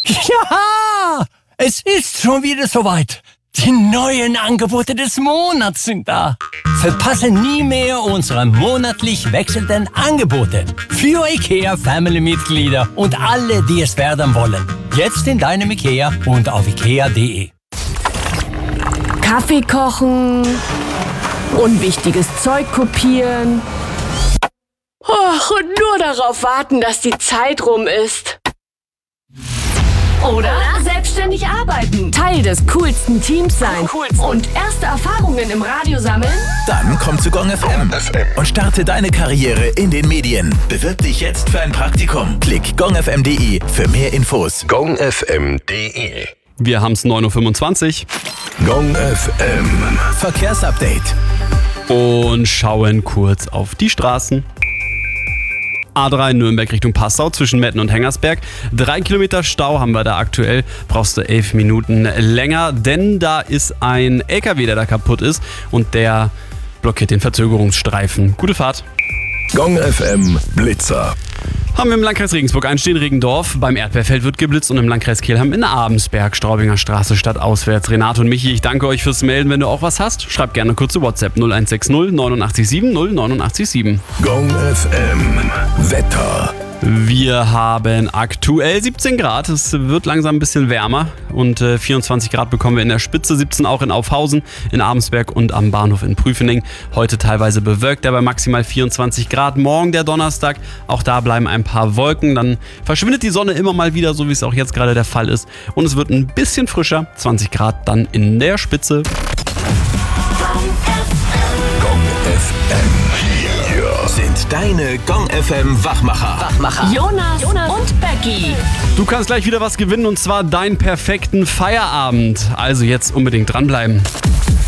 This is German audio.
Ja, es ist schon wieder soweit. Die neuen Angebote des Monats sind da. Verpasse nie mehr unsere monatlich wechselnden Angebote. Für IKEA-Family-Mitglieder und alle, die es werden wollen. Jetzt in deinem IKEA und auf ikea.de. Kaffee kochen, unwichtiges Zeug kopieren. Und nur darauf warten, dass die Zeit rum ist. Oder selbstständig arbeiten, Teil des coolsten Teams sein und erste Erfahrungen im Radio sammeln? Dann komm zu Gong FM und starte deine Karriere in den Medien. Bewirb dich jetzt für ein Praktikum. Klick gongfm.de für mehr Infos. gongfm.de. Wir haben es 9.25 Uhr. Gong FM. Verkehrsupdate. Und schauen kurz auf die Straßen. A3 Nürnberg Richtung Passau zwischen Metten und Hengersberg. 3 Kilometer Stau haben wir da aktuell. Brauchst du 11 Minuten länger, denn da ist ein LKW, der da kaputt ist und der blockiert den Verzögerungsstreifen. Gute Fahrt. Gong FM Blitzer. Haben wir im Landkreis Regensburg einen Regendorf. Beim Erdbeerfeld wird geblitzt und im Landkreis Kelheim in Abensberg, Straubinger Straße stadtauswärts. Renate und Michi, ich danke euch fürs Melden. Wenn du auch was hast, schreib gerne kurze WhatsApp 0160 89 089 7. Gong FM Wetter. Wir haben aktuell 17 Grad, es wird langsam ein bisschen wärmer und 24 Grad bekommen wir in der Spitze, 17 auch in Aufhausen, in Abensberg und am Bahnhof in Prüfening. Heute teilweise bewölkt, aber maximal 24 Grad. Morgen der Donnerstag, auch da bleiben ein paar Wolken, dann verschwindet die Sonne immer mal wieder, so wie es auch jetzt gerade der Fall ist. Und es wird ein bisschen frischer, 20 Grad dann in der Spitze. Gong FM. Hier Sind deine Gong FM Wachmacher. Jonas und Becky. Du kannst gleich wieder was gewinnen und zwar deinen perfekten Feierabend. Also jetzt unbedingt dranbleiben.